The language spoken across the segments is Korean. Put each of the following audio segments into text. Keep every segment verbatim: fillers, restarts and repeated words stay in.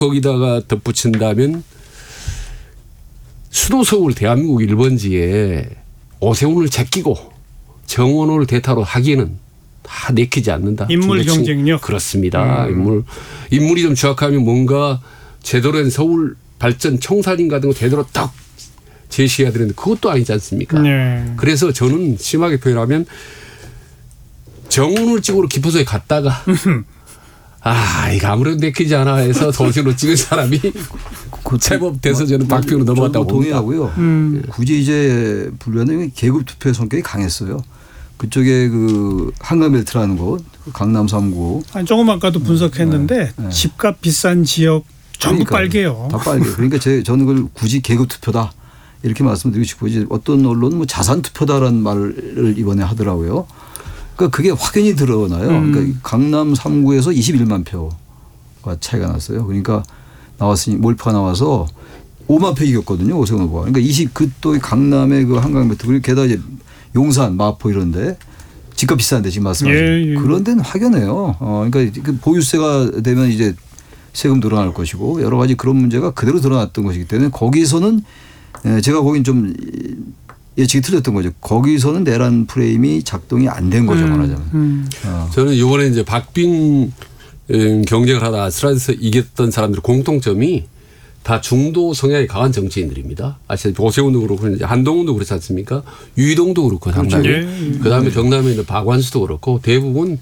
거기다가 덧붙인다면 수도 서울 대한민국 일 번지에 오세훈을 제끼고 정원호를 대타로 하기에는 다 내키지 않는다. 인물 중도층. 경쟁력. 그렇습니다. 음. 인물 인물이 좀 정확하면 뭔가 제대로 된 서울 발전 청사진 같은 거 제대로 딱 제시해야 되는데 그것도 아니지 않습니까? 네. 그래서 저는 심하게 표현하면 정운을 찍으러 기포소에 갔다가 아 이거 아무래도 내키지 않아 해서 도시로 찍은 사람이 제법 돼서 저는 박빙으로 넘어갔다고 봅니다. 동의하고요. 음. 굳이 이제 분류하는 계급 투표의 성격이 강했어요. 그쪽에 그 한강벨트라는 곳, 강남 삼 구. 아니, 조금 아까도 분석했는데 네, 네. 집값 비싼 지역 전부 그러니까요. 빨개요. 다 빨개. 그러니까 제, 저는 그걸 굳이 계급 투표다 이렇게 말씀드리고 싶고 이제 어떤 언론은 뭐 자산 투표다라는 말을 이번에 하더라고요. 그러니까 그게 확연히 드러나요. 음. 그러니까 강남 삼 구에서 이십일만 표가 차이가 났어요. 그러니까 나왔으니 몰표가 나와서 오만 표 이겼거든요. 오세훈 후보가. 그러니까 이십 그 또 강남의 그 한강벨트 그리고 게다가 이제 용산, 마포 이런데 집값 비싼데 지금 말씀하신 예, 예. 그런 데는 확연해요. 어, 그러니까 그 보유세가 되면 이제 세금 늘어날 것이고 여러 가지 그런 문제가 그대로 드러났던 것이기 때문에 거기서는 제가 거긴 좀 예측이 틀렸던 거죠. 거기서는 내란 프레임이 작동이 안 된 거죠. 음, 말하자면. 음. 어. 저는 이번에 이제 박빙 경쟁을 하다 아스트라에서 이겼던 사람들의 공통점이 다 중도 성향이 강한 정치인들입니다. 아시다시피 오세훈도 그렇고 이제 한동훈도 그렇지 않습니까? 유이동도 그렇고 상당히. 예, 예. 그다음에 경남에 있는 박완수도 그렇고 대부분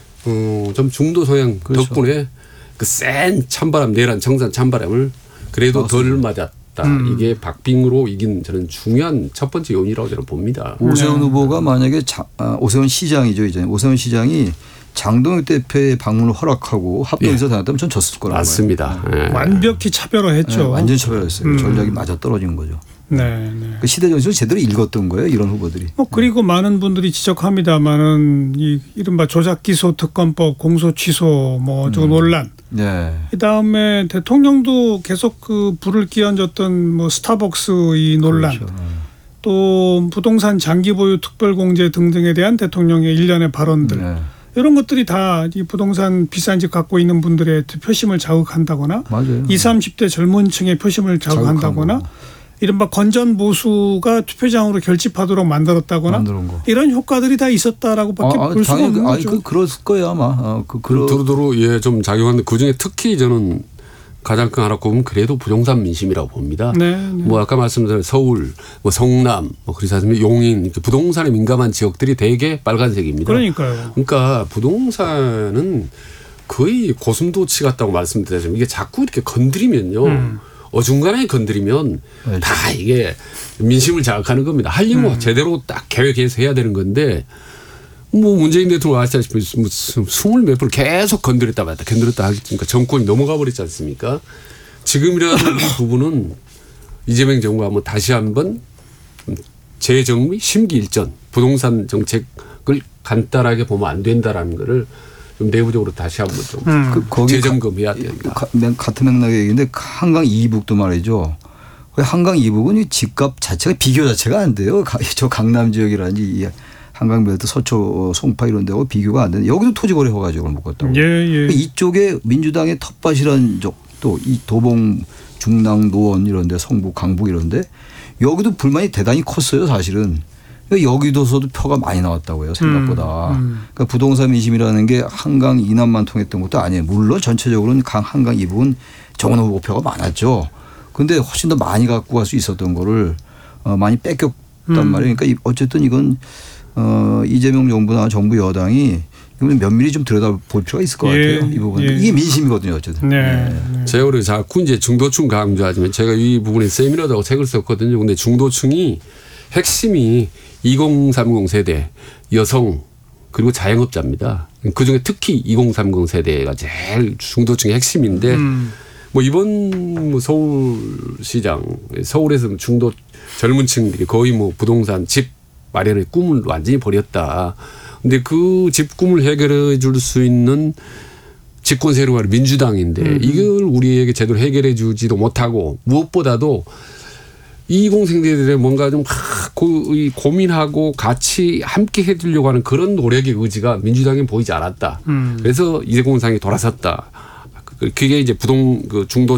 어, 좀 중도 성향 그렇죠. 덕분에 그 센 찬바람 내란 청산 찬바람을 그래도 덜 맞았다. 음. 이게 박빙으로 이긴 저는 중요한 첫 번째 요인이라고 저는 봅니다. 오세훈 네. 후보가 만약에 자, 아, 오세훈 시장이죠. 이제 오세훈 시장이 장동혁 대표의 방문을 허락하고 합동해서 다녔다면 전 졌을 거라고 봐요. 맞습니다. 예. 완벽히 차별화했죠. 네, 완전 차별했어요. 음. 전략이 맞아 떨어진 거죠. 네, 네. 그 시대 정신을 제대로 읽었던 거예요. 이런 후보들이. 뭐 그리고 많은 분들이 지적합니다만은 이 이른바 조작 기소 특검법 공소 취소 뭐 저 음. 논란. 네. 그다음에 대통령도 계속 그 불을 끼얹었던 뭐 스타벅스 이 논란. 그렇죠. 네. 또 부동산 장기 보유 특별 공제 등등에 대한 대통령의 일련의 발언들. 네. 이런 것들이 다 이 부동산 비싼 집 갖고 있는 분들의 표심을 자극한다거나 맞아요. 이십, 삼십 대 젊은 층의 표심을 자극한다거나 이른바 건전 보수가 투표장으로 결집하도록 만들었다거나 만드는 거. 이런 효과들이 다 있었다라고밖에 아, 아, 볼 수가 당연히 없는 아, 거죠. 그, 그럴 거예요 아마. 어, 그, 그 그러, 두루두루 예, 좀 작용하는데 그중에 특히 저는 가장 큰 하나 꼽으면 그래도 부동산 민심이라고 봅니다. 네, 네. 뭐 아까 말씀드린 서울, 뭐 성남, 뭐 그래서 용인 이렇게 부동산에 민감한 지역들이 대개 빨간색입니다. 그러니까요. 그러니까 부동산은 거의 고슴도치 같다고 말씀드렸지만 이게 자꾸 이렇게 건드리면요. 음. 어중간하게 건드리면 네. 다 이게 민심을 자극하는 겁니다. 하려면 음. 제대로 딱 계획해서 해야 되는 건데 뭐 문재인 대통령 아시다시피 스물 몇 번 계속 건드렸다 말다 건드렸다 하니까 정권이 넘어가 버렸지 않습니까? 지금이라도 이 부분은 이재명 정부가 한번 다시 한번 재정비 심기일전 부동산 정책을 간단하게 보면 안 된다라는 거를 좀 내부적으로 다시 한번 좀 음. 그, 거기 재점검해야 된다. 가, 같은 맥락의 얘기인데 한강 이북도 말이죠. 한강 이북은 이 집값 자체가 비교 자체가 안 돼요. 저 강남 지역이라든지 이 한강벨트 서초 송파 이런 데하고 비교가 안 되는데 여기도 토지거래 허가적을 묶었다고. 예, 예. 이쪽에 민주당의 텃밭이라는 쪽도 이 도봉 중랑 노원 이런 데 성북 강북 이런 데 여기도 불만이 대단히 컸어요 사실은. 여기도서도 표가 많이 나왔다고요 생각보다. 음, 음. 그러니까 부동산 민심이라는 게 한강 이남만 통했던 것도 아니에요. 물론 전체적으로는 강 한강 이북은 정원 후보 표가 많았죠. 그런데 훨씬 더 많이 갖고 갈 수 있었던 거를 어, 많이 뺏겼단 음. 말이에요. 그러니까 어쨌든 이건 어, 이재명 정부나 정부 여당이 이건 면밀히 좀 들여다볼 필요가 있을 것 예, 같아요. 이 부분. 예. 이게 민심이거든요. 어쨌든. 네. 네. 제가 우리 자꾸 이제 중도층 강조하지만 제가 이 부분에 세미나도 하고 책을 썼거든요. 근데 중도층이 핵심이 이공삼공 세대 여성 그리고 자영업자입니다. 그중에 특히 이공삼공 세대가 제일 중도층의 핵심인데 음. 뭐 이번 뭐 서울시장 서울에서 중도 젊은 층들이 거의 뭐 부동산 집 마련의 꿈을 완전히 버렸다. 근데 그 집 꿈을 해결해 줄 수 있는 집권 세력이 민주당인데 음. 이걸 우리에게 제대로 해결해 주지도 못하고 무엇보다도 이공생들의 뭔가 좀 고민하고 같이 함께 해주려고 하는 그런 노력의 의지가 민주당에 보이지 않았다. 음. 그래서 이재공상이 돌아섰다. 그게 이제 부동 그 중도